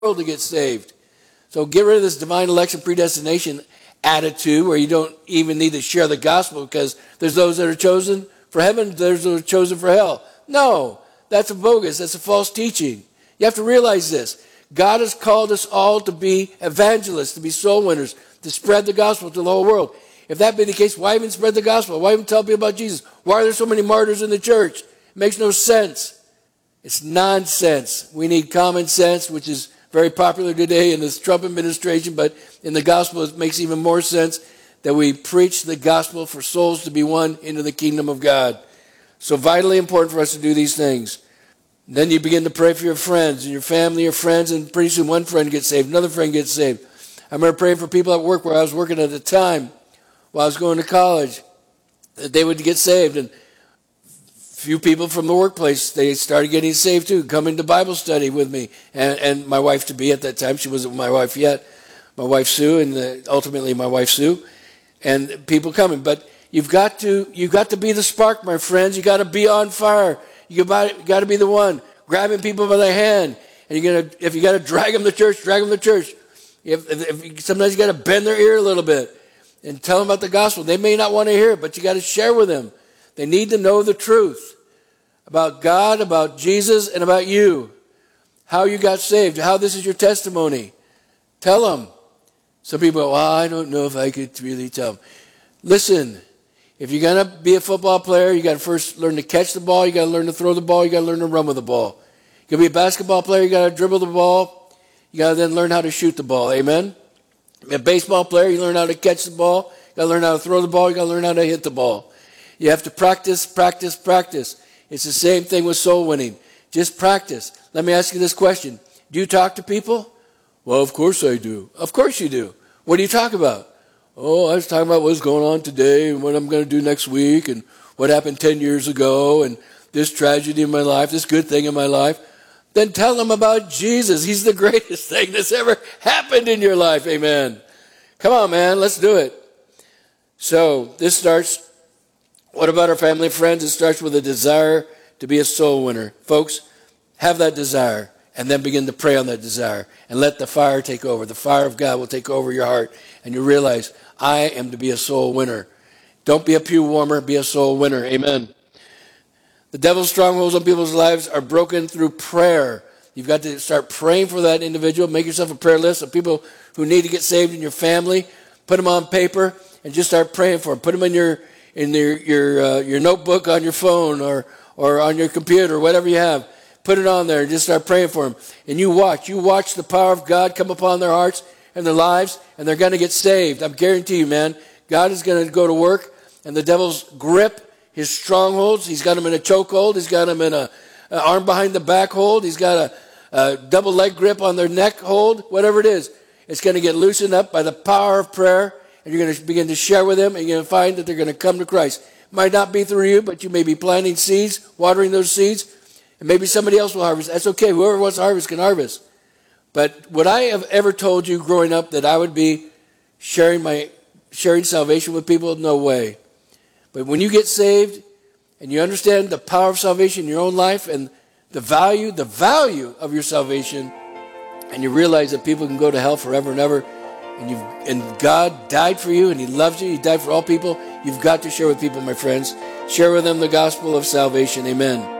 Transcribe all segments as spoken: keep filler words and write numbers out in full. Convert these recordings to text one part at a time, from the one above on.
world to get saved. So get rid of this divine election predestination attitude where you don't even need to share the gospel because there's those that are chosen for heaven, there's those that are chosen for hell. No, that's a bogus. That's a false teaching. You have to realize this. God has called us all to be evangelists, to be soul winners, to spread the gospel to the whole world. If that be the case, why even spread the gospel? Why even tell people about Jesus? Why are there so many martyrs in the church? It makes no sense. It's nonsense. We need common sense, which is very popular today in this Trump administration, but in the gospel it makes even more sense that we preach the gospel for souls to be won into the kingdom of God. So vitally important for us to do these things. Then you begin to pray for your friends and your family, your friends, and pretty soon one friend gets saved, another friend gets saved. I remember praying for people at work where I was working at the time while I was going to college, that they would get saved. And a few people from the workplace, they started getting saved too, coming to Bible study with me. And, and my wife-to-be at that time, she wasn't my wife yet, my wife Sue, and the, ultimately my wife Sue, and people coming. But you've got to, you've got to be the spark, my friends. You've got to be on fire. You got to be the one grabbing people by the hand. And you're gonna, if you got to drag them to church, drag them to church. If, if, if, sometimes you got to bend their ear a little bit and tell them about the gospel. They may not want to hear it, but you got to share with them. They need to know the truth about God, about Jesus, and about you. How you got saved, how this is your testimony. Tell them. Some people go, well, I don't know if I could really tell them. Listen, if you're going to be a football player, you got to first learn to catch the ball, you got to learn to throw the ball, you got to learn to run with the ball. You're going to be a basketball player, you got to dribble the ball, you got to then learn how to shoot the ball. Amen? A baseball player, you learn how to catch the ball, you got to learn how to throw the ball, you got to learn how to hit the ball. You have to practice, practice, practice. It's the same thing with soul winning. Just practice. Let me ask you this question. Do you talk to people? Well, of course I do. Of course you do. What do you talk about? Oh, I was talking about what's going on today and what I'm going to do next week and what happened ten years ago and this tragedy in my life, this good thing in my life. Then tell them about Jesus. He's the greatest thing that's ever happened in your life. Amen. Come on, man. Let's do it. So this starts, what about our family and friends? It starts with a desire to be a soul winner. Folks, have that desire and then begin to pray on that desire and let the fire take over. The fire of God will take over your heart and you realize, I am to be a soul winner. Don't be a pew warmer, be a soul winner. Amen. The devil's strongholds on people's lives are broken through prayer. You've got to start praying for that individual. Make yourself a prayer list of people who need to get saved in your family. Put them on paper and just start praying for them. Put them in your in your your, uh, your notebook on your phone or, or on your computer, whatever you have. Put it on there and just start praying for them. And you watch. You watch the power of God come upon their hearts and their lives, and they're going to get saved. I guarantee you, man. God is going to go to work, and the devil's grip, his strongholds, he's got them in a chokehold. He's got them in a, a arm behind the back hold. He's got a, a double leg grip on their neck hold. Whatever it is, it's going to get loosened up by the power of prayer, and you're going to begin to share with them, and you're going to find that they're going to come to Christ. It might not be through you, but you may be planting seeds, watering those seeds, and maybe somebody else will harvest. That's okay. Whoever wants to harvest can harvest. But would I have ever told you growing up that I would be sharing my sharing salvation with people? No way. But when you get saved and you understand the power of salvation in your own life and the value, the value of your salvation, and you realize that people can go to hell forever and ever, and you've and God died for you and He loves you, He died for all people, you've got to share with people, my friends. Share with them the gospel of salvation. Amen.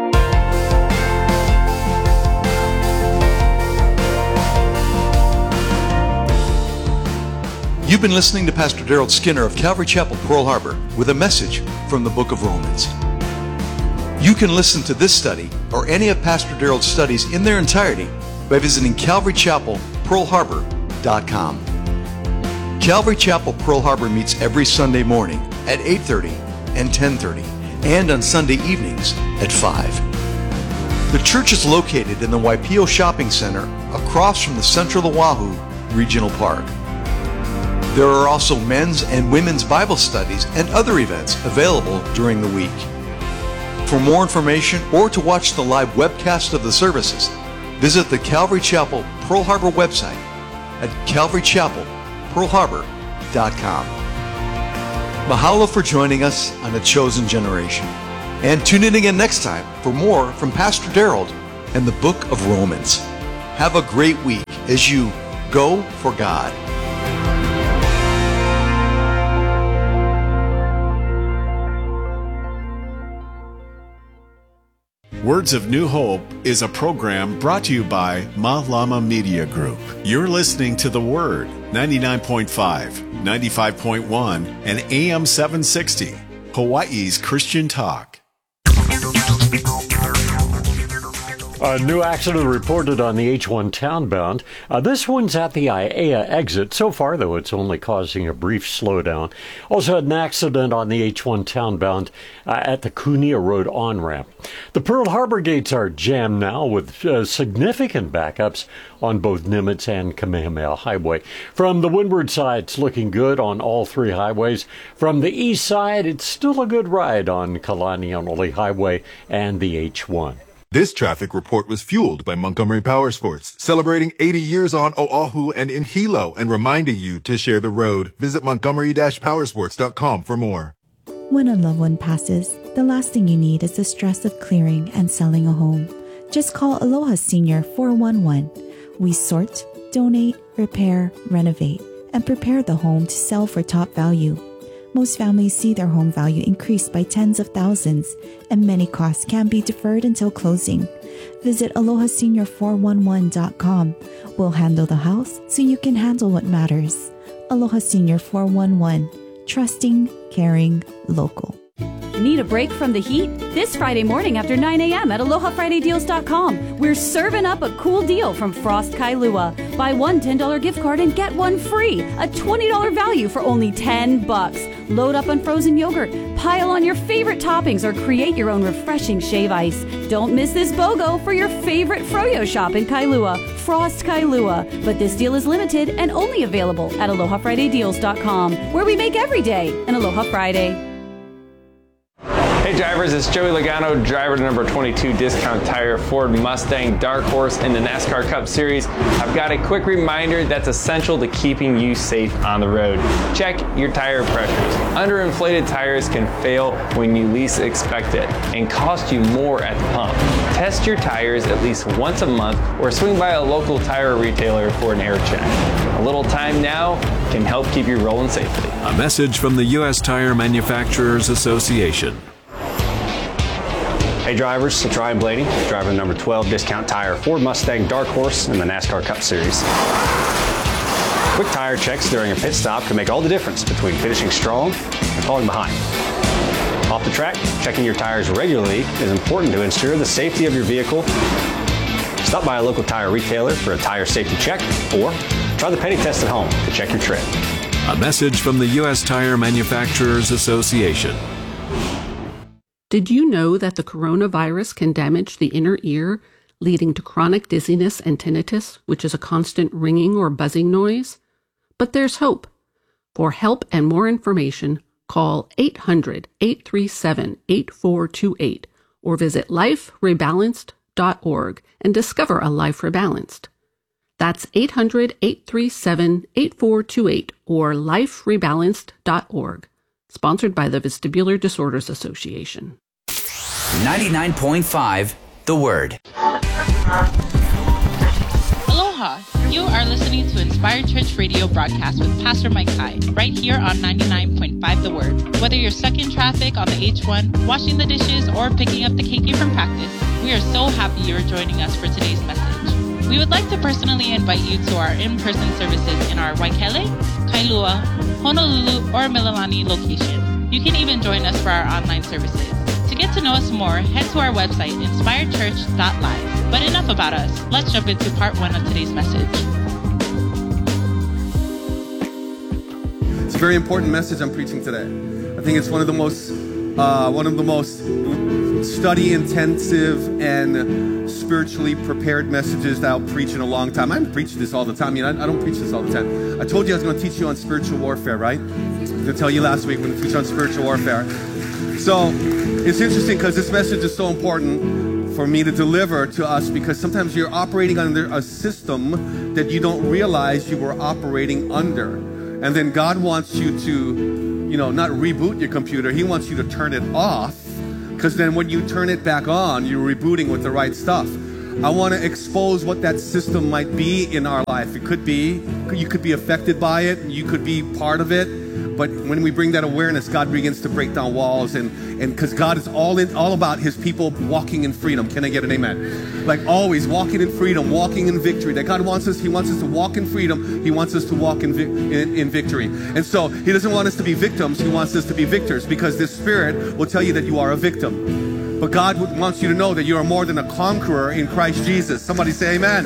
You've been listening to Pastor Daryl Skinner of Calvary Chapel, Pearl Harbor, with a message from the book of Romans. You can listen to this study or any of Pastor Daryl's studies in their entirety by visiting calvary chapel pearl harbor dot com. Calvary Chapel, Pearl Harbor meets every Sunday morning at eight thirty and ten thirty and on Sunday evenings at five. The church is located in the Waipio Shopping Center across from the Central Oahu Regional Park. There are also men's and women's Bible studies and other events available during the week. For more information or to watch the live webcast of the services, visit the Calvary Chapel Pearl Harbor website at calvary chapel pearl harbor dot com. Mahalo for joining us on A Chosen Generation. And tune in again next time for more from Pastor Daryl and the book of Romans. Have a great week as you go for God. Words of New Hope is a program brought to you by Ma Lama Media Group. You're listening to The Word, ninety-nine point five, ninety-five point one, and A M seven sixty, Hawaii's Christian Talk. A new accident reported on the H one townbound. Uh, this one's at the Aiea exit. So far, though, it's only causing a brief slowdown. Also had an accident on the H one townbound uh, at the Kunia Road on-ramp. The Pearl Harbor gates are jammed now with uh, significant backups on both Nimitz and Kamehameha Highway. From the windward side, it's looking good on all three highways. From the east side, it's still a good ride on Kalanianoli Highway and the H one. This traffic report was fueled by Montgomery Powersports, celebrating eighty years on Oahu and in Hilo and reminding you to share the road. Visit montgomery dash powersports dot com for more. When a loved one passes, the last thing you need is the stress of clearing and selling a home. Just call Aloha Senior four one one. We sort, donate, repair, renovate, and prepare the home to sell for top value. Most families see their home value increase by tens of thousands, and many costs can be deferred until closing. Visit aloha senior four one one dot com. We'll handle the house so you can handle what matters. Aloha Senior four one one. Trusting, caring, local. Need a break from the heat? This Friday morning after nine a.m. at aloha friday deals dot com, we're serving up a cool deal from Frost Kailua. Buy one ten dollar gift card and get one free. A twenty dollar value for only ten bucks. Load up on frozen yogurt, pile on your favorite toppings, or create your own refreshing shave ice. Don't miss this BOGO for your favorite Froyo shop in Kailua, Frost Kailua. But this deal is limited and only available at aloha friday deals dot com, where we make every day an Aloha Friday. Hey drivers, it's Joey Logano, driver number twenty-two Discount Tire Ford Mustang Dark Horse in the NASCAR Cup Series. I've got a quick reminder that's essential to keeping you safe on the road. Check your tire pressures. Underinflated tires can fail when you least expect it and cost you more at the pump. Test your tires at least once a month or swing by a local tire retailer for an air check. A little time now can help keep you rolling safely. A message from the U S Tire Manufacturers Association. Hey drivers, it's Ryan Blaney, driver number twelve Discount Tire Ford Mustang Dark Horse in the NASCAR Cup Series. Quick tire checks during a pit stop can make all the difference between finishing strong and falling behind. Off the track, checking your tires regularly is important to ensure the safety of your vehicle. Stop by a local tire retailer for a tire safety check, or try the Penny Test at home to check your tread. A message from the U S Tire Manufacturers Association. Did you know that the coronavirus can damage the inner ear, leading to chronic dizziness and tinnitus, which is a constant ringing or buzzing noise? But there's hope. For help and more information, call eight hundred, eight three seven, eight four two eight or visit life rebalanced dot org and discover a life rebalanced. That's eight hundred, eight three seven, eight four two eight or life rebalanced dot org. Sponsored by the Vestibular Disorders Association. ninety-nine point five, The Word. Aloha! You are listening to Inspired Church Radio broadcast with Pastor Mike Hai, right here on ninety-nine point five The Word. Whether you're stuck in traffic on the H one, washing the dishes, or picking up the keiki from practice, we are so happy you're joining us for today's message. We would like to personally invite you to our in-person services in our Waikele, Kailua, Honolulu, or Mililani location. You can even join us for our online services. To get to know us more, head to our website, inspired church dot live. But enough about us. Let's jump into part one of today's message. It's a very important message I'm preaching today. I think it's one of the most, uh, one of the most study-intensive and spiritually prepared messages that I'll preach in a long time. I haven't preached this all the time. I mean, I, I don't preach this all the time. I told you I was going to teach you on spiritual warfare, right? I was going to tell you last week when I teach on spiritual warfare. So it's interesting because this message is so important for me to deliver to us, because sometimes you're operating under a system that you don't realize you were operating under. And then God wants you to, you know, not reboot your computer. He wants you to turn it off, because then when you turn it back on, you're rebooting with the right stuff. I want to expose what that system might be in our life. It could be, you could be affected by it, you could be part of it. But when we bring that awareness, God begins to break down walls, and and because God is all in, all about His people walking in freedom. Can I get an amen? Like always, walking in freedom, walking in victory. That God wants us, He wants us to walk in freedom. He wants us to walk in, in, in victory. And so He doesn't want us to be victims. He wants us to be victors, because this Spirit will tell you that you are a victim. But God wants you to know that you are more than a conqueror in Christ Jesus. Somebody say amen.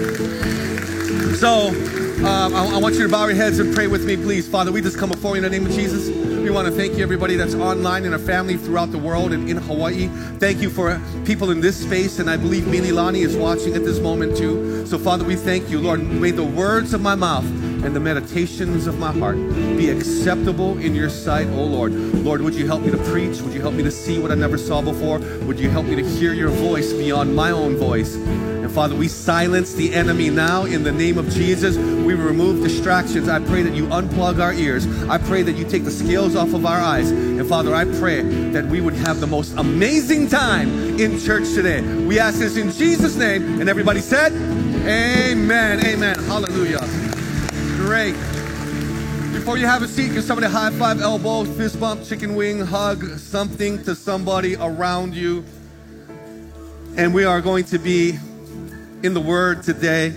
So, Um, I, I want you to bow your heads and pray with me, please. Father, we just come before you in the name of Jesus. We want to thank you, everybody that's online and our family throughout the world and in Hawaii. Thank you for people in this space, and I believe Mililani is watching at this moment too. So, Father, we thank you, Lord. May the words of my mouth and the meditations of my heart be acceptable in your sight, oh Lord. Lord, would you help me to preach? Would you help me to see what I never saw before? Would you help me to hear your voice beyond my own voice? And Father, we silence the enemy now in the name of Jesus. We remove distractions. I pray that you unplug our ears. I pray that you take the scales off of our eyes. And Father, I pray that we would have the most amazing time in church today. We ask this in Jesus' name. And everybody said, amen, amen, hallelujah. Great. Before you have a seat, give somebody a high five, elbow, fist bump, chicken wing, hug, something to somebody around you. And we are going to be in the Word today.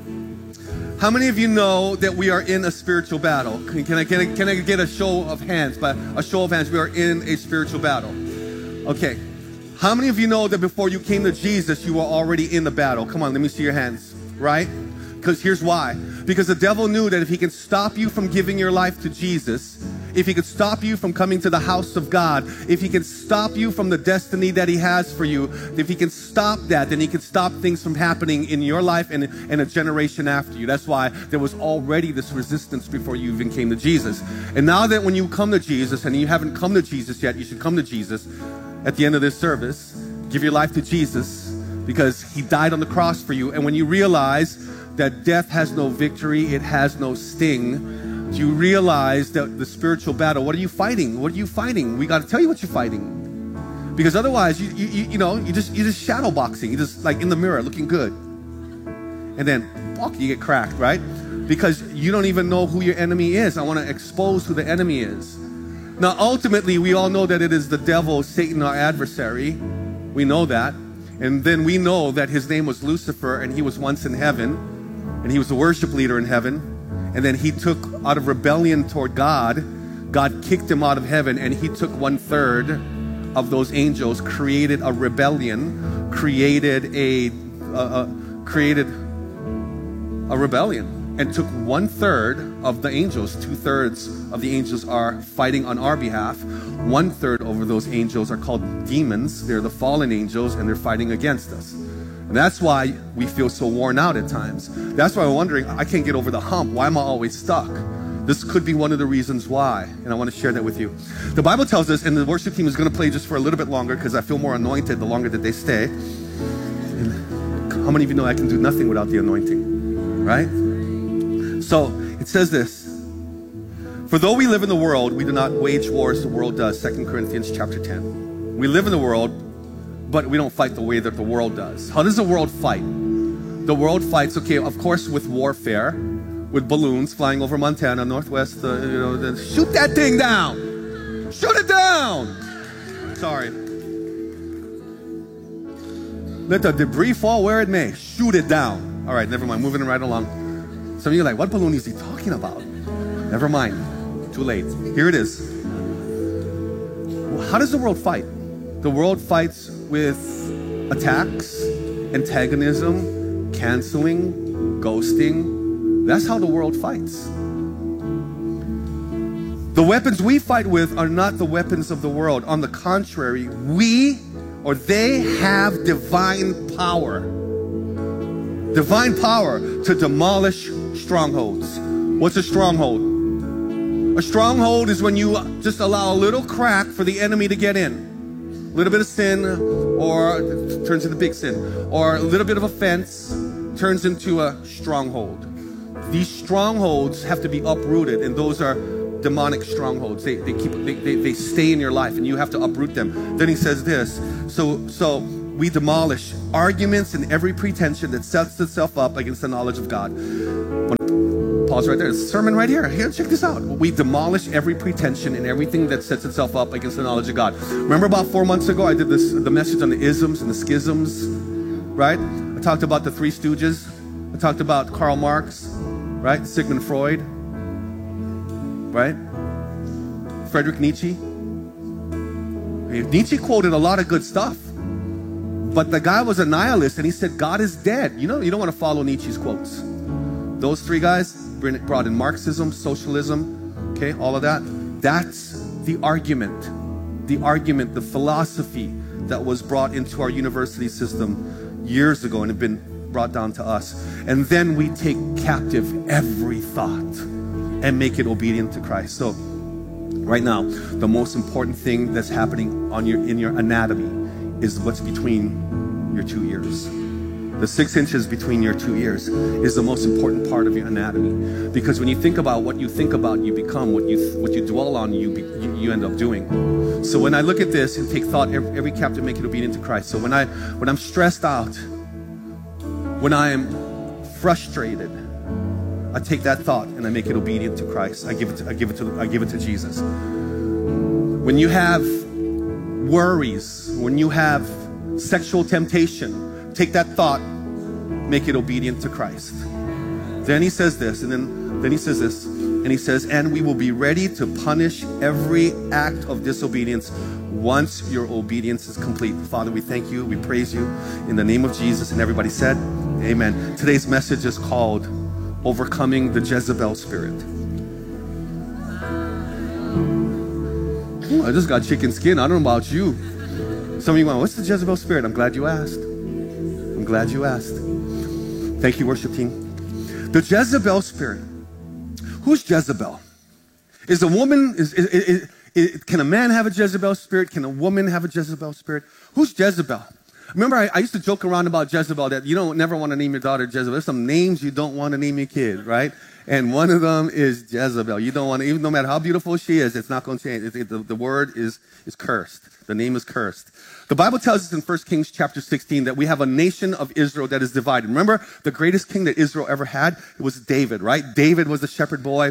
How many of you know that we are in a spiritual battle? Can, can, I, can, I, can I get a show of hands? By a show of hands, we are in a spiritual battle. Okay. How many of you know that before you came to Jesus, you were already in the battle? Come on, let me see your hands. Right? Because here's why. Because the devil knew that if he can stop you from giving your life to Jesus, if he could stop you from coming to the house of God, if he can stop you from the destiny that he has for you, if he can stop that, then he can stop things from happening in your life and, and a generation after you. That's why there was already this resistance before you even came to Jesus. And now that when you come to Jesus, and you haven't come to Jesus yet, you should come to Jesus at the end of this service. Give your life to Jesus, because he died on the cross for you. And when you realize that death has no victory, it has no sting, do you realize that the spiritual battle, what are you fighting? What are you fighting? We got to tell you what you're fighting. Because otherwise, you, you, you know, you just, you just shadow boxing. You just like in the mirror looking good. And then, fuck, you get cracked, right? Because you don't even know who your enemy is. I want to expose who the enemy is. Now, ultimately, we all know that it is the devil, Satan, our adversary. We know that. And then we know that his name was Lucifer, and he was once in heaven. And he was the worship leader in heaven. And then he took, out of rebellion toward God, God kicked him out of heaven, and he took one third of those angels, created a rebellion, created a, uh, uh, created a rebellion, and took one third of the angels. Two thirds of the angels are fighting on our behalf. One third over those angels are called demons. They're the fallen angels, and they're fighting against us. And that's why we feel so worn out at times. That's why we're wondering, I can't get over the hump. Why am I always stuck? This could be one of the reasons why, and I want to share that with you. The Bible tells us, and the worship team is going to play just for a little bit longer because I feel more anointed the longer that they stay. And how many of you know I can do nothing without the anointing, right? So it says this: for though we live in the world, we do not wage war as the world does. Second Corinthians chapter ten. We live in the world, but we don't fight the way that the world does. How does the world fight? The world fights, okay, of course, with warfare, with balloons flying over Montana, Northwest, uh, you know, the, shoot that thing down! Shoot it down! Sorry. Let the debris fall where it may. Shoot it down. All right, never mind, moving right along. Some of you are like, what balloon is he talking about? Never mind, too late. Here it is. How does the world fight? The world fights with attacks, antagonism, canceling, ghosting. That's how the world fights. The weapons we fight with are not the weapons of the world. On the contrary, we or they have divine power. Divine power to demolish strongholds. What's a stronghold? A stronghold is when you just allow a little crack for the enemy to get in. A little bit of sin, or it turns into big sin, or a little bit of offense turns into a stronghold. These strongholds have to be uprooted, and those are demonic strongholds. They, they keep they, they, they stay in your life, and you have to uproot them. Then he says this: so so we demolish arguments and every pretension that sets itself up against the knowledge of God. Pause right there. There's a sermon right here. Here, check this out. We demolish every pretension and everything that sets itself up against the knowledge of God. Remember about four months ago, I did this the message on the isms and the schisms, right? I talked about the Three Stooges. I talked about Karl Marx, right? Sigmund Freud, right? Friedrich Nietzsche. Nietzsche quoted a lot of good stuff, but the guy was a nihilist, and he said, God is dead. You know, you don't want to follow Nietzsche's quotes. Those three guys brought in Marxism, socialism, okay, all of that. That's the argument, the argument, the philosophy that was brought into our university system years ago and have been brought down to us. And then we take captive every thought and make it obedient to Christ. So right now, the most important thing that's happening on your in your anatomy is what's between your two ears. The six inches between your two ears is the most important part of your anatomy, because when you think about what you think about, you become what you what you dwell on. You, be, you you end up doing. So when I look at this and take thought, every, every captive make it obedient to Christ. So when I when I'm stressed out, when I am frustrated, I take that thought and I make it obedient to Christ. I give it to, I give it to I give it to Jesus. When you have worries, when you have sexual temptation, take that thought, make it obedient to Christ. Then he says this, and then, then he says this, and he says, and we will be ready to punish every act of disobedience once your obedience is complete. Father, we thank you, we praise you in the name of Jesus. And everybody said, amen. Today's message is called Overcoming the Jezebel Spirit. Ooh, I just got chicken skin. I don't know about you. Some of you going, what's the Jezebel Spirit? I'm glad you asked. I'm glad you asked. Thank you, worship team. The Jezebel Spirit. Who's Jezebel? Is a woman, is, is, is, is, can a man have a Jezebel Spirit? Can a woman have a Jezebel Spirit? Who's Jezebel? Remember, I, I used to joke around about Jezebel, that you don't never want to name your daughter Jezebel. There's some names you don't want to name your kid, right? And one of them is Jezebel. You don't want to, even no matter how beautiful she is, it's not going to change. It, it, the, the word is, is cursed. The name is cursed. The Bible tells us in First Kings chapter sixteen that we have a nation of Israel that is divided. Remember, the greatest king that Israel ever had, it was David, right? David was the shepherd boy,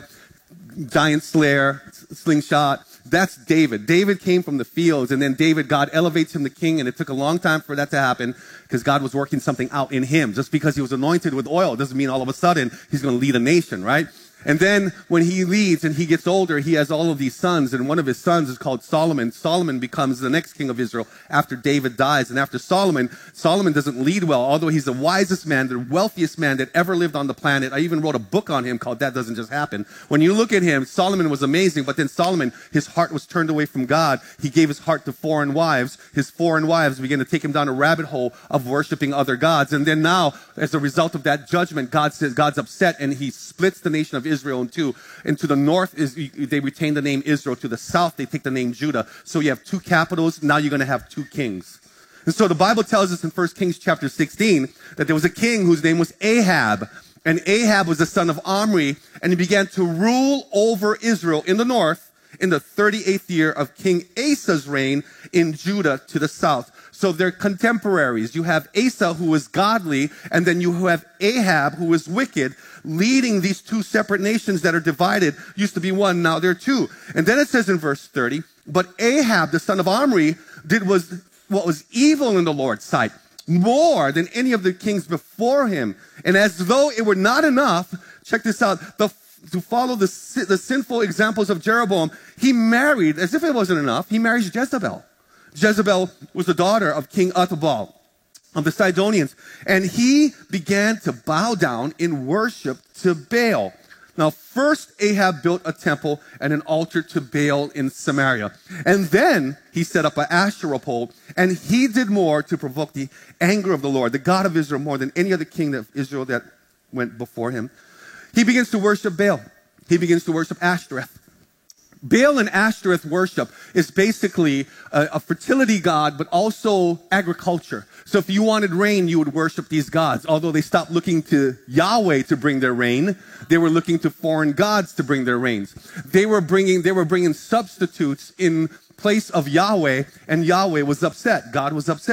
giant slayer, slingshot. That's David. David came from the fields, and then David, God elevates him to king, and it took a long time for that to happen because God was working something out in him. Just because he was anointed with oil doesn't mean all of a sudden he's going to lead a nation, right? And then when he leads and he gets older, he has all of these sons, and one of his sons is called Solomon. Solomon becomes the next king of Israel after David dies. And after Solomon, Solomon doesn't lead well, although he's the wisest man, the wealthiest man that ever lived on the planet. I even wrote a book on him called That Doesn't Just Happen. When you look at him, Solomon was amazing, but then Solomon, his heart was turned away from God. He gave his heart to foreign wives. His foreign wives began to take him down a rabbit hole of worshiping other gods. And then now, as a result of that judgment, God says God's upset, and he splits the nation of Israel Israel in two. And to the north, is they retain the name Israel. To the south, they take the name Judah. So you have two capitals. Now you're going to have two kings. And so the Bible tells us in First Kings chapter sixteen that there was a king whose name was Ahab. And Ahab was the son of Omri. And he began to rule over Israel in the north in the thirty-eighth year of King Asa's reign in Judah to the south. So they're contemporaries. You have Asa, who is godly, and then you have Ahab, who is wicked, leading these two separate nations that are divided. Used to be one, now they're two. And then it says in verse thirty, but Ahab, the son of Omri, did was what was evil in the Lord's sight, more than any of the kings before him. And as though it were not enough, check this out, the to follow the, the sinful examples of Jeroboam, he married, as if it wasn't enough, he marries Jezebel. Jezebel was the daughter of King Ethbaal of the Sidonians, and he began to bow down in worship to Baal. Now, first Ahab built a temple and an altar to Baal in Samaria, and then he set up an Asherah pole, and he did more to provoke the anger of the Lord, the God of Israel, more than any other king of Israel that went before him. He begins to worship Baal. He begins to worship Ashtoreth. Baal and Ashtoreth worship is basically a, a fertility god, but also agriculture. So if you wanted rain, you would worship these gods. Although they stopped looking to Yahweh to bring their rain, they were looking to foreign gods to bring their rains. They were bringing, they were bringing substitutes in place of Yahweh, and Yahweh was upset. God was upset.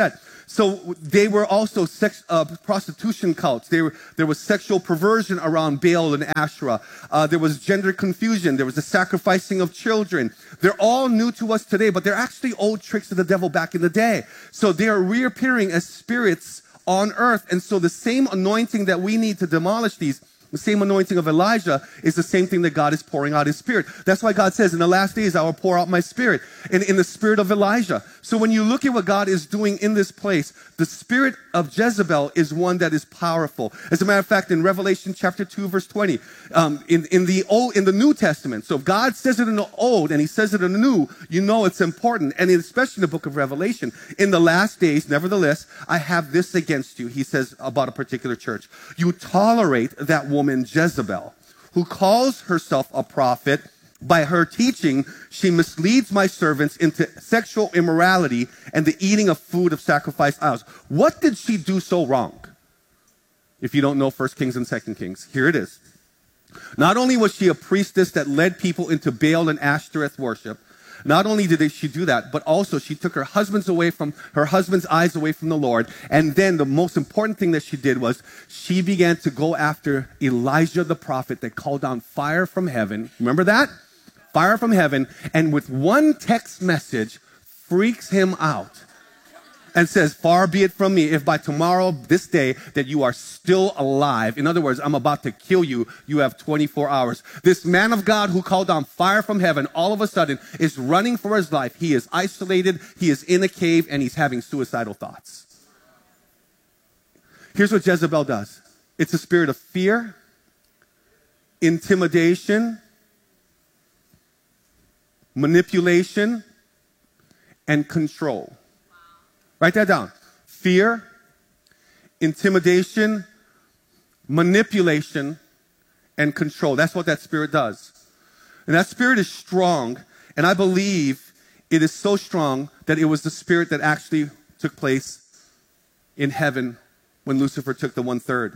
So they were also sex, uh, prostitution cults. They were, there was sexual perversion around Baal and Asherah. Uh, there was gender confusion. There was the sacrificing of children. They're all new to us today, but they're actually old tricks of the devil back in the day. So they are reappearing as spirits on earth. And so the same anointing that we need to demolish these, the same anointing of Elijah, is the same thing that God is pouring out his spirit. That's why God says, in the last days, I will pour out my spirit, in, in the spirit of Elijah. So when you look at what God is doing in this place, the spirit of Jezebel is one that is powerful. As a matter of fact, in Revelation chapter two, verse twenty, um, in, in, the old, in the New Testament, so if God says it in the Old and he says it in the New, you know it's important. And especially in the book of Revelation, in the last days, nevertheless, I have this against you, he says about a particular church. You tolerate that woman Jezebel, who calls herself a prophet. By her teaching, she misleads my servants into sexual immorality and the eating of food of sacrificed idols. What did she do so wrong? If you don't know First Kings and Second Kings, here it is. Not only was she a priestess that led people into Baal and Ashtoreth worship, not only did she do that, but also she took her husband's away from her husband's eyes away from the Lord. And then the most important thing that she did was she began to go after Elijah the prophet that called down fire from heaven. Remember that? Fire from heaven. And with one text message, freaks him out and says, far be it from me if by tomorrow, this day, that you are still alive. In other words, I'm about to kill you. You have twenty-four hours. This man of God who called down fire from heaven all of a sudden is running for his life. He is isolated. He is in a cave and he's having suicidal thoughts. Here's what Jezebel does. It's a spirit of fear, intimidation, manipulation, and control. Write that down. Fear, intimidation, manipulation, and control. That's what that spirit does. And that spirit is strong. And I believe it is so strong that it was the spirit that actually took place in heaven when Lucifer took the one-third.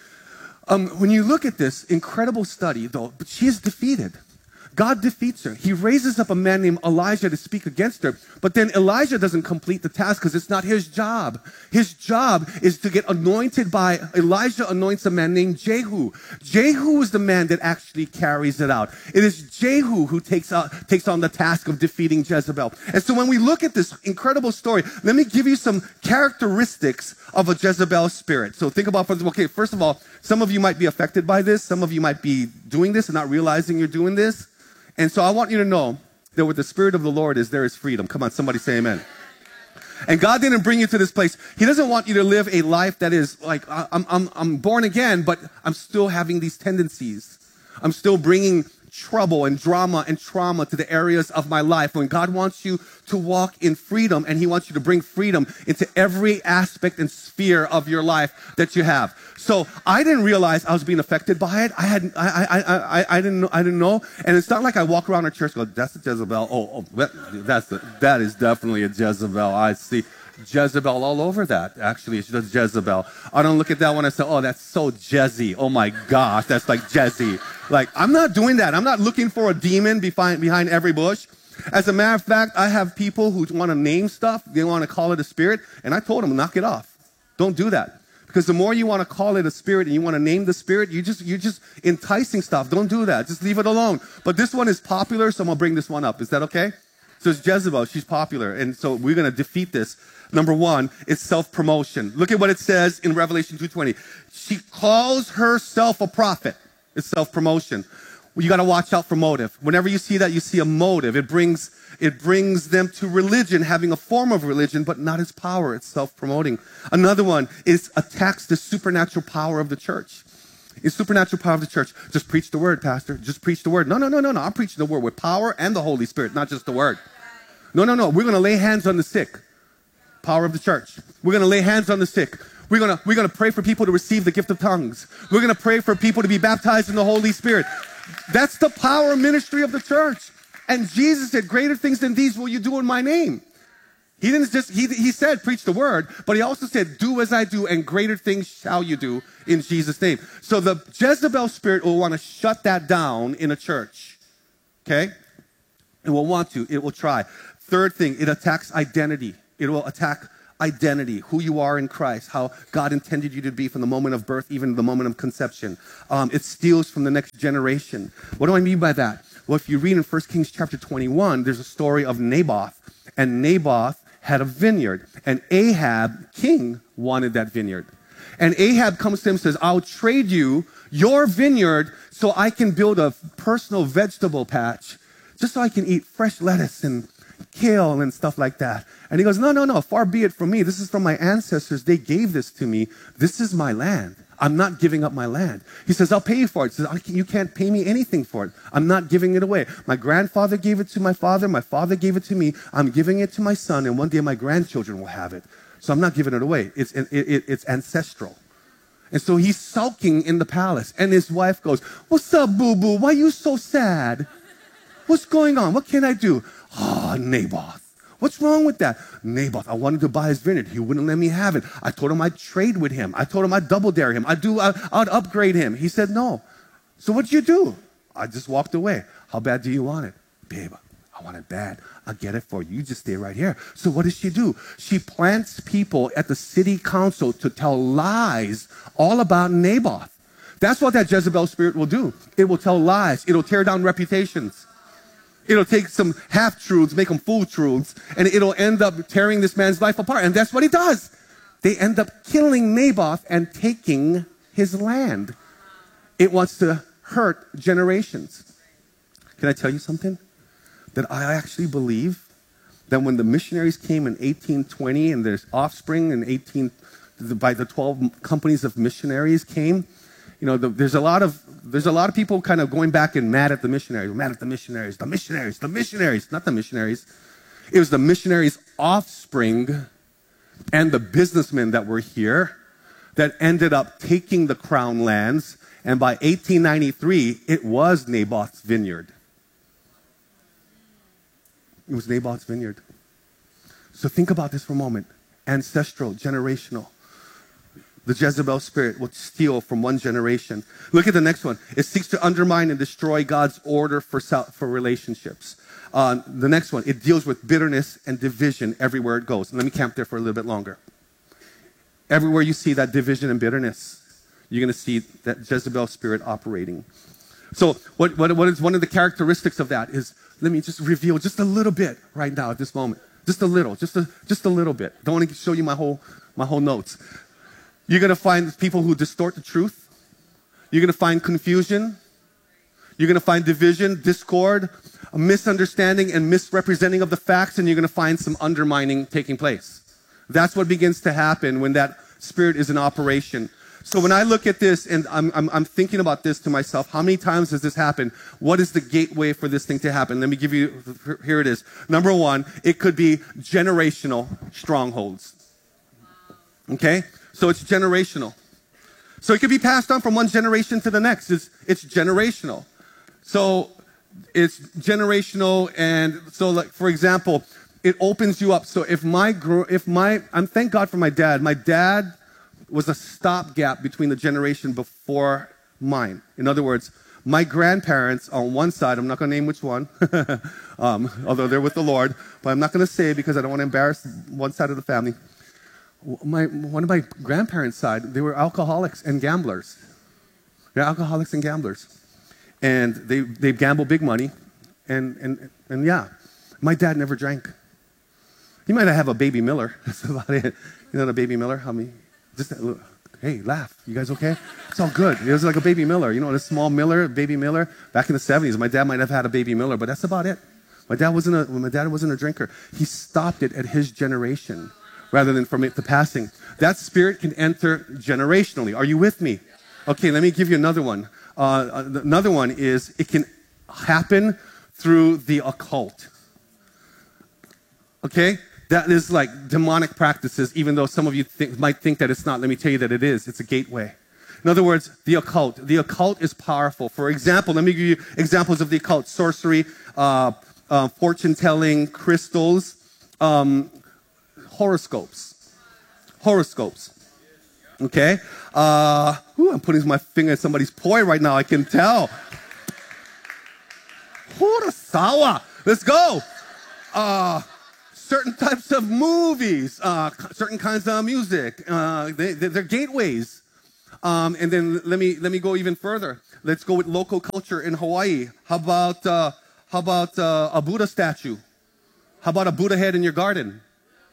Um, when you look at this incredible study, though, but she is defeated. God defeats her. He raises up a man named Elijah to speak against her. But then Elijah doesn't complete the task because it's not his job. His job is to get anointed by, Elijah anoints a man named Jehu. Jehu is the man that actually carries it out. It is Jehu who takes, out, takes on the task of defeating Jezebel. And so when we look at this incredible story, let me give you some characteristics of a Jezebel spirit. So think about, okay, first of all, some of you might be affected by this. Some of you might be doing this and not realizing you're doing this. And so I want you to know that where the Spirit of the Lord is, there is freedom. Come on, somebody say amen. And God didn't bring you to this place. He doesn't want you to live a life that is like, I'm, I'm, I'm born again, but I'm still having these tendencies. I'm still bringing trouble and drama and trauma to the areas of my life. When God wants you to walk in freedom and he wants you to bring freedom into every aspect and sphere of your life that you have. So I didn't realize I was being affected by it. I hadn't, I, I, I, I didn't know, I didn't know. And it's not like I walk around a church and go, that's a Jezebel. Oh, oh that, that's the, that is definitely a Jezebel. I see Jezebel all over that. Actually, it's just Jezebel. I don't look at that one and say, oh, that's so Jezzy. Oh my gosh, that's like Jezzy. Like, I'm not doing that. I'm not looking for a demon behind, behind every bush. As a matter of fact, I have people who want to name stuff. They want to call it a spirit. And I told them, knock it off. Don't do that. Because the more you want to call it a spirit and you want to name the spirit, you just, you're just enticing stuff. Don't do that. Just leave it alone. But this one is popular, so I'm going to bring this one up. Is that okay? So it's Jezebel. She's popular. And so we're going to defeat this. Number one is self-promotion. Look at what it says in Revelation two twenty. She calls herself a prophet. It's self-promotion. Well, you got to watch out for motive. Whenever you see that, you see a motive. It brings, it brings them to religion, having a form of religion, but not its power. It's self-promoting. Another one is attacks the supernatural power of the church. It's supernatural power of the church. Just preach the word, Pastor. Just preach the word. No, no, no, no, no. I'm preaching the word with power and the Holy Spirit, not just the word. No, no, no. We're going to lay hands on the sick. Power of the church. We're going to lay hands on the sick. We're going to, we're going to pray for people to receive the gift of tongues. We're going to pray for people to be baptized in the Holy Spirit. That's the power ministry of the church. And Jesus said, greater things than these will you do in my name. He didn't just, he, he said, preach the word, but he also said, do as I do, and greater things shall you do in Jesus' name. So the Jezebel spirit will want to shut that down in a church. Okay? It will want to. It will try. Third thing, it attacks identity. It will attack identity, who you are in Christ, how God intended you to be from the moment of birth, even the moment of conception. Um, it steals from the next generation. What do I mean by that? Well, if you read in First Kings chapter twenty-one, there's a story of Naboth. And Naboth had a vineyard. And Ahab, king, wanted that vineyard. And Ahab comes to him and says, I'll trade you your vineyard so I can build a personal vegetable patch, just so I can eat fresh lettuce and kale and stuff like that. And he goes, no, no, no, far be it from me. This is from my ancestors. They gave this to me. This is my land. I'm not giving up my land. He says, I'll pay you for it. He says, you can't pay me anything for it. I'm not giving it away. My grandfather gave it to my father. My father gave it to me. I'm giving it to my son, and one day my grandchildren will have it. So I'm not giving it away. It's, it, it, it's ancestral. And so he's sulking in the palace. And his wife goes, what's up, boo-boo? Why are you so sad? What's going on? What can I do? Oh, Naboth. What's wrong with that? Naboth, I wanted to buy his vineyard. He wouldn't let me have it. I told him I'd trade with him. I told him I'd double dare him. I'd, do, I'd, I'd upgrade him. He said no. So what'd you do? I just walked away. How bad do you want it? Babe, I want it bad. I'll get it for you. You just stay right here. So what does she do? She plants people at the city council to tell lies all about Naboth. That's what that Jezebel spirit will do. It will tell lies. It'll tear down reputations. It'll take some half-truths, make them full-truths, and it'll end up tearing this man's life apart. And that's what it does. They end up killing Naboth and taking his land. It wants to hurt generations. Can I tell you something? That I actually believe that when the missionaries came in eighteen twenty and their offspring in eighteen, by the twelve companies of missionaries came, you know, the, there's a lot of there's a lot of people kind of going back and mad at the missionaries, mad at the missionaries, the missionaries, the missionaries, not the missionaries. It was the missionaries' offspring and the businessmen that were here that ended up taking the crown lands. And by eighteen ninety-three, it was Naboth's vineyard. It was Naboth's vineyard. So think about this for a moment. Ancestral, generational. The Jezebel spirit will steal from one generation. Look at the next one. It seeks to undermine and destroy God's order for, for relationships. Uh, the next one, it deals with bitterness and division everywhere it goes. And let me camp there for a little bit longer. Everywhere you see that division and bitterness, you're going to see that Jezebel spirit operating. So what, what, what is one of the characteristics of that is, let me just reveal just a little bit right now at this moment. Just a little, just a, just a little bit. Don't want to show you my whole, my whole notes. You're going to find people who distort the truth. You're going to find confusion. You're going to find division, discord, a misunderstanding and misrepresenting of the facts, and you're going to find some undermining taking place. That's what begins to happen when that spirit is in operation. So when I look at this and I'm, I'm, I'm thinking about this to myself, how many times has this happened? What is the gateway for this thing to happen? Let me give you, here it is. Number one, it could be generational strongholds. Okay? So it's generational. So it could be passed on from one generation to the next. It's, it's generational. So it's generational, and so like, for example, it opens you up. So if my, if my, I'm thank God for my dad. My dad was a stopgap between the generation before mine. In other words, my grandparents on one side, I'm not going to name which one, um, although they're with the Lord, but I'm not going to say it because I don't want to embarrass one side of the family. My, one of my grandparents' side, they were alcoholics and gamblers. They're alcoholics and gamblers. And they, they gamble big money. And, and, and yeah, my dad never drank. He might have a Baby Miller. That's about it. You know, a Baby Miller? How many? Just, hey, laugh. You guys okay? It's all good. It was like a Baby Miller. You know, a small Miller, Baby Miller. Back in the seventies, my dad might have had a Baby Miller, but that's about it. My dad wasn't a, my dad wasn't a drinker. He stopped it at his generation, rather than from it to passing. That spirit can enter generationally. Are you with me? Okay, let me give you another one. Uh, another one is it can happen through the occult. Okay? That is like demonic practices, even though some of you think, might think that it's not. Let me tell you that it is. It's a gateway. In other words, the occult. The occult is powerful. For example, let me give you examples of the occult. Sorcery, uh, uh, fortune-telling, crystals, um, horoscopes. Horoscopes. Okay? Uh, ooh, I'm putting my finger in somebody's poi right now. I can tell. Horosawa. Let's go. Uh, certain types of movies, uh, certain kinds of music. Uh, they, they're gateways. Um, and then let me let me go even further. Let's go with local culture in Hawaii. How about uh, how about uh, a Buddha statue? How about a Buddha head in your garden?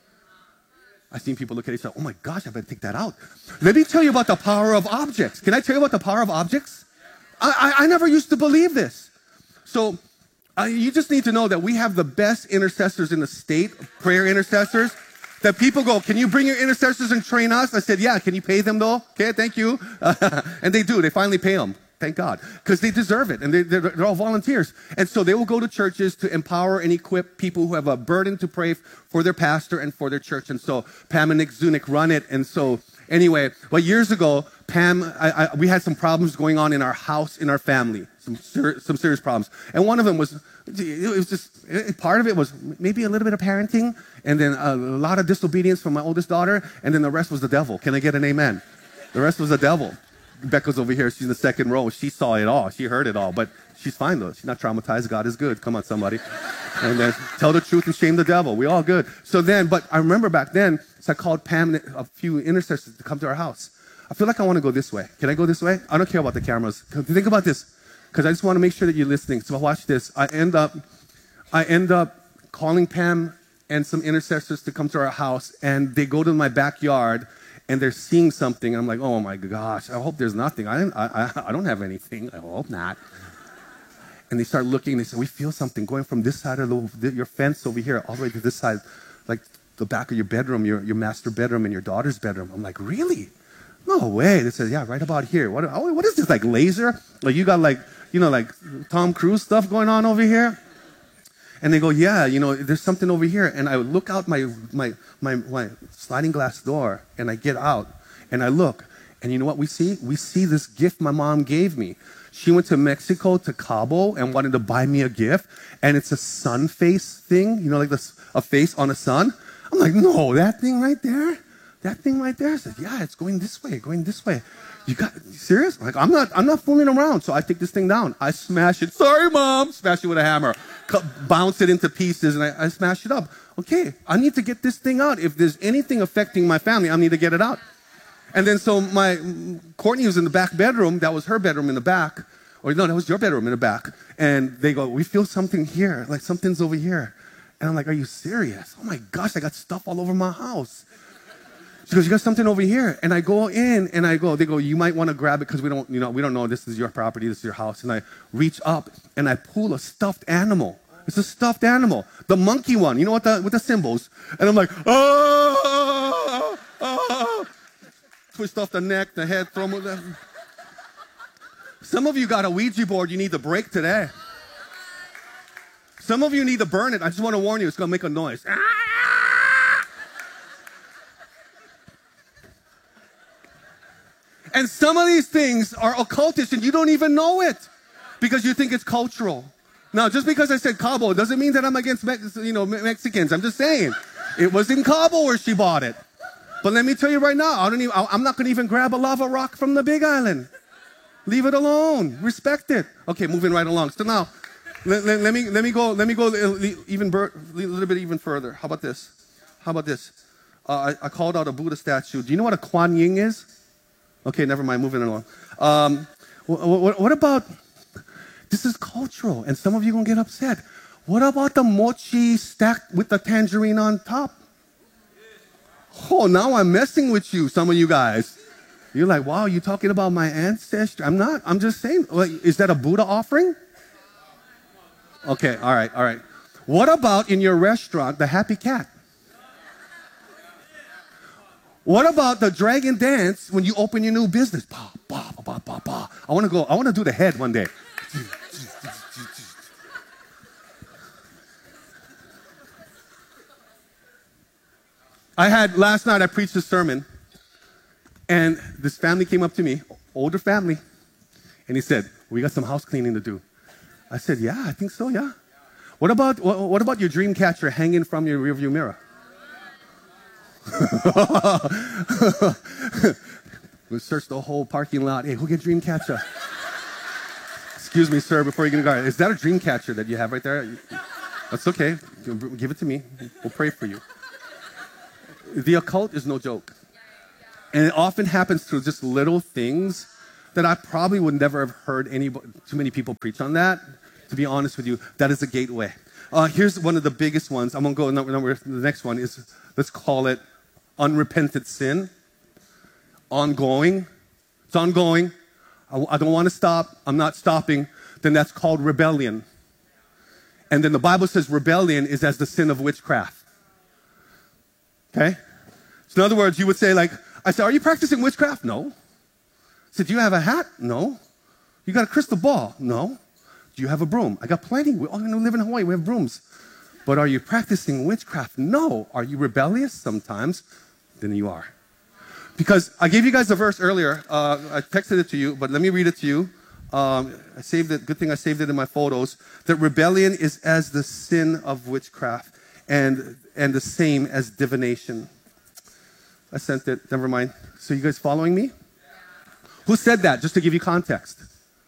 I've seen people look at each other. Oh my gosh, I better take that out. Let me tell you about the power of objects. Can I tell you about the power of objects? I, I, I never used to believe this. So uh, you just need to know that we have the best intercessors in the state, prayer intercessors. That people go, can you bring your intercessors and train us? I said, yeah. Can you pay them though? Okay, thank you. Uh, and they do. They finally pay them. Thank God. Because they deserve it. And they, they're, they're all volunteers. And so they will go to churches to empower and equip people who have a burden to pray for their pastor and for their church. And so Pam and Nick Zunick run it. And so anyway, but years ago, Pam, I, I, we had some problems going on in our house, in our family. Some, ser some serious problems. And one of them was, it was just, it, part of it was maybe a little bit of parenting, and then a, a lot of disobedience from my oldest daughter, and then the rest was the devil. Can I get an amen? The rest was the devil. Becca's over here. She's in the second row. She saw it all. She heard it all. But she's fine, though. She's not traumatized. God is good. Come on, somebody. And then tell the truth and shame the devil. We all good. So then, but I remember back then, so I called Pam and a few intercessors to come to our house. I feel like I want to go this way. Can I go this way? I don't care about the cameras. Think about this, because I just want to make sure that you're listening. So watch this. I end up, I end up calling Pam and some intercessors to come to our house, and they go to my backyard, and they're seeing something. And I'm like, oh my gosh, I hope there's nothing. I, I, I don't have anything. I hope not. And they start looking, and they say, we feel something going from this side of the, your fence over here all the way to this side, like the back of your bedroom, your, your master bedroom and your daughter's bedroom. I'm like, really? No way. They said, yeah, right about here. What, oh, what is this, like laser? Like you got like, you know, like Tom Cruise stuff going on over here? And they go, yeah, you know, there's something over here. And I look out my, my, my, my sliding glass door, and I get out, and I look. And you know what we see? We see this gift my mom gave me. She went to Mexico, to Cabo, and wanted to buy me a gift. And it's a sun face thing, you know, like this, a face on a sun. I'm like, no, that thing right there? That thing right there? I said, yeah, it's going this way, going this way. You got, you serious? Like, I'm not, I'm not fooling around. So I take this thing down. I smash it. Sorry, Mom. Smash it with a hammer. Cut, bounce it into pieces, and I, I smash it up. Okay, I need to get this thing out. If there's anything affecting my family, I need to get it out. And then so my, Courtney was in the back bedroom. That was her bedroom in the back. Or no, that was your bedroom in the back. And they go, we feel something here, like something's over here. And I'm like, are you serious? Oh my gosh, I got stuff all over my house. She goes, you got something over here. And I go in, and I go, they go, you might want to grab it because we don't, you know, we don't know this is your property, this is your house. And I reach up, and I pull a stuffed animal. It's a stuffed animal. The monkey one, you know what, the, with the symbols. And I'm like, oh, oh. Twist off the neck, the head, throw them. Some of you got a Ouija board you need to break today. Some of you need to burn it. I just want to warn you, it's going to make a noise. And some of these things are occultish, and you don't even know it because you think it's cultural. Now, just because I said Cabo doesn't mean that I'm against Mex you know, Mexicans. I'm just saying. It was in Cabo where she bought it. But let me tell you right now, I don't even, I'm not going to even grab a lava rock from the Big Island. Leave it alone. Respect it. Okay, moving right along. So now, let, let, let me let me go. Let me go even a little bit even further. How about this? How about this? Uh, I, I called out a Buddha statue. Do you know what a Kuan Yin is? Okay, never mind. Moving along. Um, what, what, what about? This is cultural, and some of you are gonna get upset. What about the mochi stacked with the tangerine on top? Oh, now I'm messing with you, some of you guys. You're like, wow, you're talking about my ancestry. I'm not. I'm just saying. Like, is that a Buddha offering? Okay, all right, all right. What about in your restaurant, the happy cat? What about the dragon dance when you open your new business? Bah, bah, bah, bah, bah. I want to go. I want to do the head one day. I had, last night I preached a sermon, and this family came up to me, older family, and he said, we got some house cleaning to do. I said, yeah, I think so, yeah. What about, what, what about your dream catcher hanging from your rearview mirror? We searched the whole parking lot. Hey, who get dream catcher? Excuse me, sir, before you get going. Is that a dream catcher that you have right there? That's okay. Give it to me. We'll pray for you. The occult is no joke. And it often happens through just little things that I probably would never have heard any, too many people preach on that. To be honest with you, that is a gateway. Uh, here's one of the biggest ones. I'm going to go number, number, the next one is, let's call it unrepented sin. Ongoing. It's ongoing. I, I don't want to stop. I'm not stopping. Then that's called rebellion. And then the Bible says rebellion is as the sin of witchcraft. Okay? So in other words, you would say like, I said, are you practicing witchcraft? No. I said, do you have a hat? No. You got a crystal ball? No. Do you have a broom? I got plenty. We all live in Hawaii. We have brooms. But are you practicing witchcraft? No. Are you rebellious? Sometimes. Then you are. Because I gave you guys a verse earlier. Uh, I texted it to you, but let me read it to you. Um, I saved it. Good thing I saved it in my photos. That rebellion is as the sin of witchcraft and, and the same as divination. I sent it. Never mind. So you guys following me? Who said that? Just to give you context.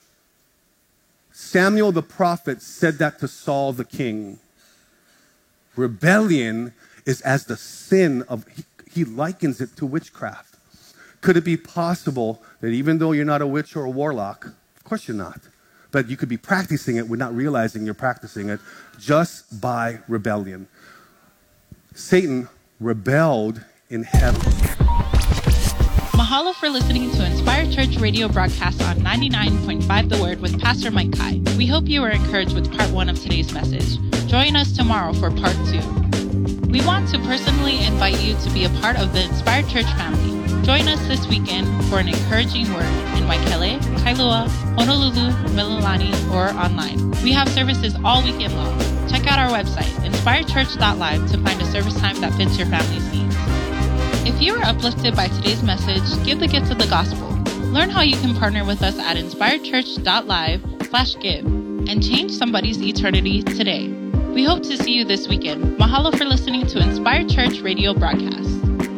Samuel the prophet said that to Saul the king. Rebellion is as the sin of, he, he likens it to witchcraft. Could it be possible that even though you're not a witch or a warlock, of course you're not, but you could be practicing it without realizing you're practicing it just by rebellion? Satan rebelled in heaven. Mahalo for listening to Inspired Church radio broadcast on ninety-nine point five The Word with Pastor Mike Kai. We hope you were encouraged with part one of today's message. Join us tomorrow for part two. We want to personally invite you to be a part of the Inspired Church family. Join us this weekend for an encouraging word in Waikele, Kailua, Honolulu, Mililani, or online. We have services all weekend long. Check out our website, inspired church dot live, to find a service time that fits your family's needs. If you are uplifted by today's message, give the gift of the gospel. Learn how you can partner with us at inspired church dot live slash give and change somebody's eternity today. We hope to see you this weekend. Mahalo for listening to Inspired Church radio broadcast.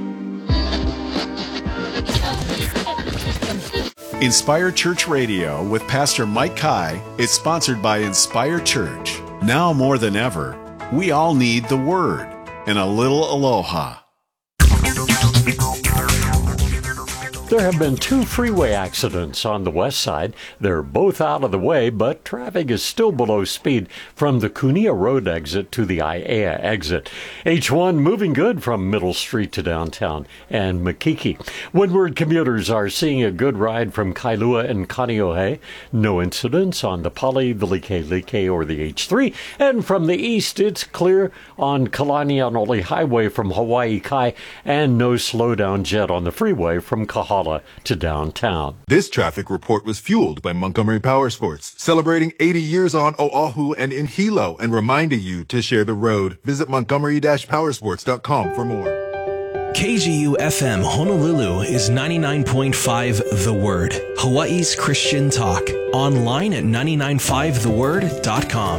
Inspired Church Radio with Pastor Mike Kai is sponsored by Inspired Church. Now more than ever, we all need the Word and a little aloha. There have been two freeway accidents on the west side. They're both out of the way, but traffic is still below speed from the Kunia Road exit to the Aiea exit. H one moving good from Middle Street to downtown and Makiki. Windward commuters are seeing a good ride from Kailua and Kaneohe. No incidents on the Pali, the Likelike, or the H three. And from the east, it's clear on Kalanianoli Highway from Hawaii Kai, and no slowdown yet on the freeway from Kahala to downtown. This traffic report was fueled by Montgomery Power Sports, celebrating eighty years on Oahu and in Hilo, and reminding you to share the road. Visit montgomery dash powersports dot com for more. K G U F M Honolulu is ninety-nine point five The Word, Hawaii's Christian talk. Online at nine nine five the word dot com.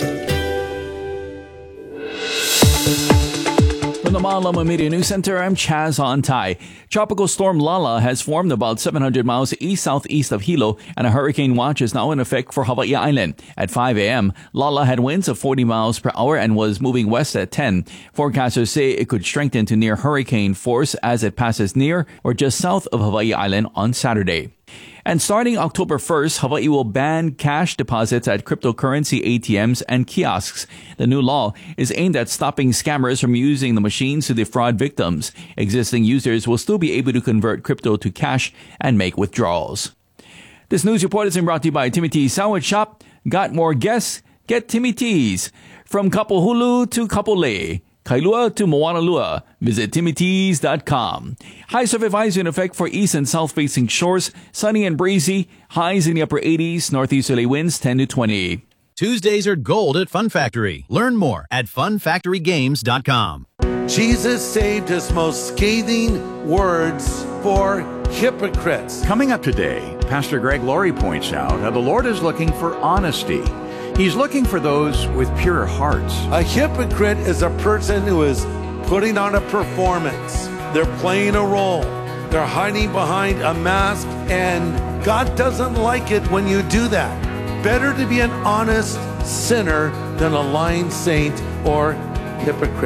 From the Malama Media News Center, I'm Chaz Ontai. Tropical storm Lala has formed about seven hundred miles east-southeast of Hilo, and a hurricane watch is now in effect for Hawaii Island. At five a.m., Lala had winds of forty miles per hour and was moving west at ten. Forecasters say it could strengthen to near hurricane force as it passes near or just south of Hawaii Island on Saturday. And starting October first, Hawaii will ban cash deposits at cryptocurrency A T Ms and kiosks. The new law is aimed at stopping scammers from using the machines to defraud victims. Existing users will still be able to convert crypto to cash and make withdrawals. This news report is brought to you by Timmy T's Sandwich Shop. Got more guests? Get Timmy T's. From Kapahulu to Kapolei, Kailua to Moanalua. Visit timmy tees dot com. High surf advisory in effect for east and south-facing shores. Sunny and breezy. Highs in the upper eighties. Northeasterly winds ten to twenty. Tuesdays are gold at Fun Factory. Learn more at fun factory games dot com. Jesus saved his most scathing words for hypocrites. Coming up today, Pastor Greg Laurie points out how the Lord is looking for honesty. He's looking for those with pure hearts. A hypocrite is a person who is putting on a performance. They're playing a role. They're hiding behind a mask, and God doesn't like it when you do that. Better to be an honest sinner than a lying saint or hypocrite.